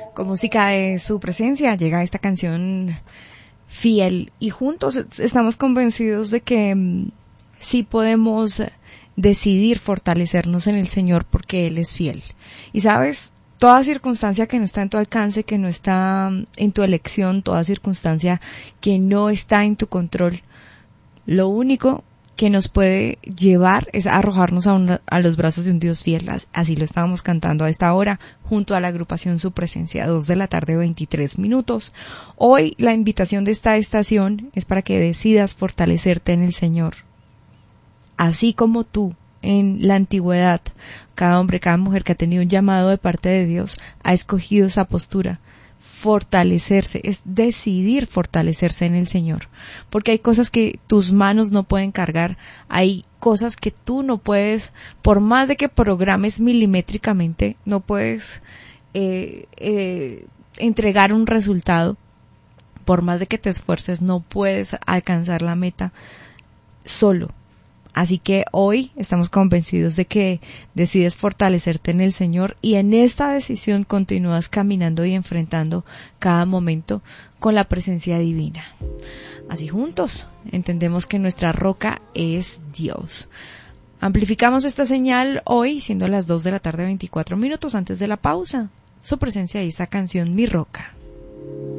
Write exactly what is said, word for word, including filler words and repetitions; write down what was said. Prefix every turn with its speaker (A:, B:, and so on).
A: Con música de su presencia llega esta canción Fiel, y juntos estamos convencidos de que mm, sí podemos decidir fortalecernos en el Señor porque Él es fiel. Y sabes, toda circunstancia que no está en tu alcance, que no está en tu elección, toda circunstancia que no está en tu control, lo único que nos puede llevar es arrojarnos a, una, a los brazos de un Dios fiel. Así lo estábamos cantando a esta hora junto a la agrupación Su Presencia, dos de la tarde, veintitrés minutos. Hoy la invitación de esta estación es para que decidas fortalecerte en el Señor. Así como tú, en la antigüedad, cada hombre, cada mujer que ha tenido un llamado de parte de Dios ha escogido esa postura. Fortalecerse, es decidir fortalecerse en el Señor, porque hay cosas que tus manos no pueden cargar, hay cosas que tú no puedes, por más de que programes milimétricamente, no puedes eh, eh, entregar un resultado, por más de que te esfuerces, no puedes alcanzar la meta solo. Así que hoy estamos convencidos de que decides fortalecerte en el Señor y en esta decisión continúas caminando y enfrentando cada momento con la presencia divina. Así juntos entendemos que nuestra roca es Dios. Amplificamos esta señal hoy, siendo las dos de la tarde, veinticuatro minutos antes de la pausa. Su presencia y esta canción, Mi Roca.